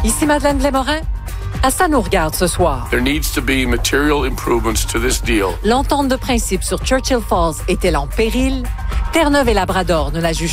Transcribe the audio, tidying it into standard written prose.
Ici Madeleine Blais-Morin. À ça nous regarde ce soir. There needs to be material improvements to this deal. L'entente de principe sur Churchill Falls est-elle en péril? Terre-Neuve et Labrador ne la jugent